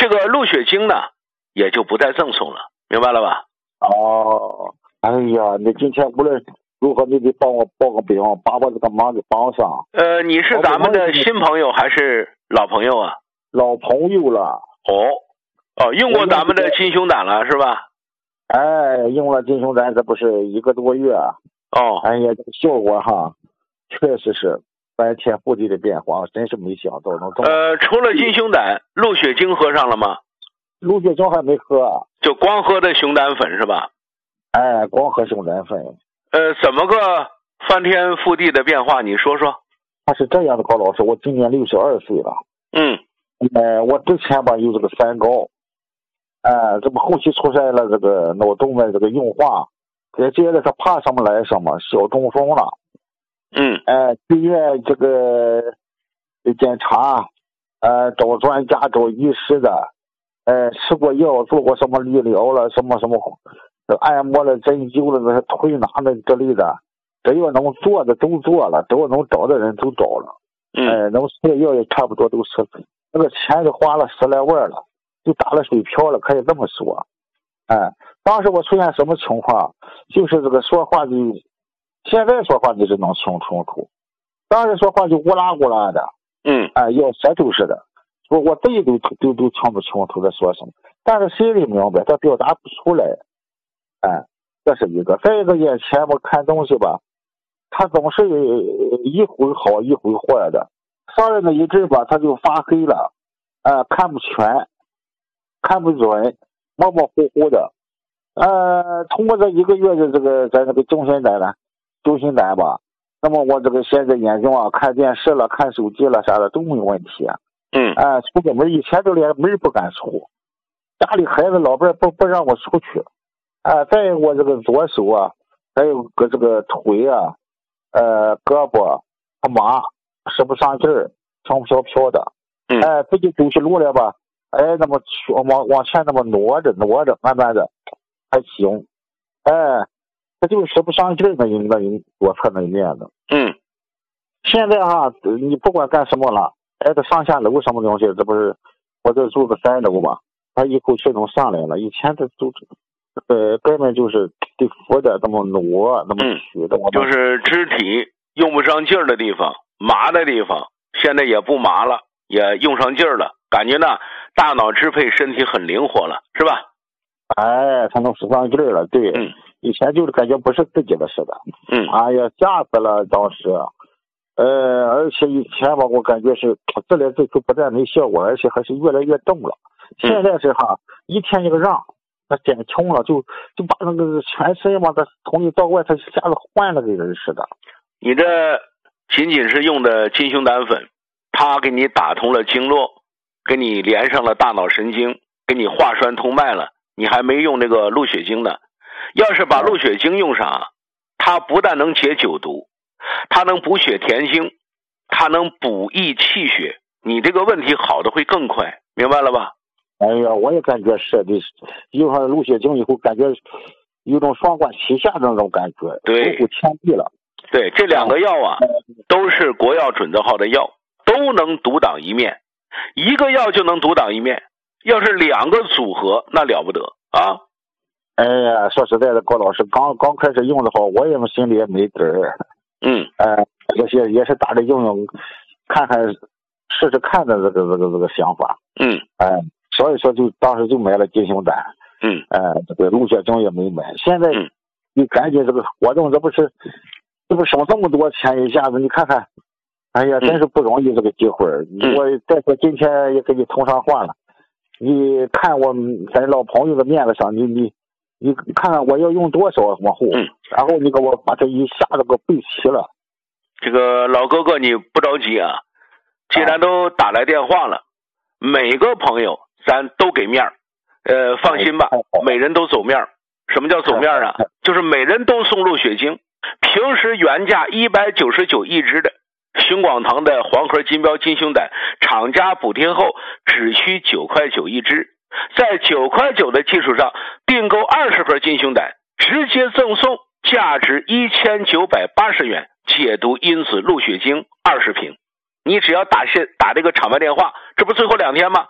这个鹿血精呢也就不再赠送了，明白了吧？ 哦，哎呀，你今天无论如何你得帮我报个兵，把我这个忙给帮上。 你是咱们的新朋友还是老朋友啊？ 老朋友了。 用过咱们的金熊胆了是吧？ 哎，用了金熊胆，这不是1个多月。哎呀，这个效果哈，确实是翻天覆地的变化，真是没想到能这么。 除了金熊胆，鹿血精喝上了吗？ 鹿血精还没喝， 就光喝的熊胆粉是吧？ 哎，光喝熊胆粉。 怎么个翻天覆地的变化？你说说。 他是这样的，高老师，我今年62岁了。我之前吧有这个三高，这不后期出现了这个脑动脉这个硬化，再接着他怕什么来什么，小中风了。去院这个检查，找专家找医师的，吃过药，做过什么理疗了，什么按摩了、针灸了、那推拿的之类的，只要能做的都做了，只要能找的人都找了。能吃的药也差不多都吃，那个钱就花了10来万了，就打了水漂了，可以这么说。当时我出现什么情况？就是这个说话就，现在说话就是能听清楚，当时说话就乌拉乌拉的，要舌头似的，我自己都听不清楚在说什么，但是心里明白，他表达不出来。这是一个。再一个，眼前我看东西吧，他总是一会好一会坏的，上任的一阵吧，他就发黑了，看不全，看不准，模模糊糊的。通过这1个月的这个在那个中心胆吧，那么我这个现在眼睛啊，看电视了、看手机了啥的都没有问题。出个门以前都连门不敢出，家里孩子老伴不让我出去。再我这个左手啊，还有个这个腿啊，胳膊他麻，使不上劲儿，轻飘的。自己走起路来吧，那么往前那么挪着，慢慢的还行。他就使不上劲儿，那左侧那一面的。现在哈，你不管干什么了，这上下楼什么东西，这不是我这住个3楼吧，他一口气能上来了。以前他都根本就是得扶着那么挪，那么取的， 就是肢体用不上劲儿的地方，麻的地方，现在也不麻了，也用上劲儿了，感觉呢大脑支配身体很灵活了，是吧？ 他能使上劲儿了，对。以前就是感觉不是自己的似的。哎呀，吓死了当时。而且以前吧，我感觉是自来自去不但没效果，而且还是越来越重了。现在是哈，一天一个让，他减轻了，就把那个全身嘛，他从里到外，他一下子换了个人似的。 你这仅仅是用的金熊胆粉，它给你打通了经络，给你连上了大脑神经，给你化栓通脉了，你还没用那个鹿血精呢。要是把鹿血精用上，它不但能解酒毒，它能补血填精，它能补益气血，你这个问题好的会更快，明白了吧？ 哎呀，我也感觉是的，用上鹿血精以后，感觉有种双管齐下的那种感觉， 对， 守护天地了。 对，这2个药啊，都是国药准字号的药，都能独当一面，一个药就能独当一面，要是2个组合，那了不得啊！ 哎呀，说实在的，高老师刚开始用的话，我也心里也没底儿。这些也是打着用看看试试看的这个想法。所以说就当时就买了金熊胆。这个鹿血精也没买。现在你赶紧这个活动，这不省这么多钱，一下子你看看，哎呀，真是不容易这个机会。我再说今天也给你通上话了，你看我咱老朋友的面子上，你看看我要用多少往后，然后你给我把这一下子给备齐了。 这个老哥哥你不着急啊，既然都打来电话了，每个朋友咱都给面儿，放心吧，每人都走面儿。什么叫走面儿啊？就是每人都送鹿血精，平时原价199一支的熊广堂的黄河金标金熊胆，厂家补贴后只需9块9一支，在9块9的基础上订购20盒金熊胆，直接赠送价值1980元解毒因子鹿血精20瓶。你只要打这个厂牌电话，这不最后2天吗？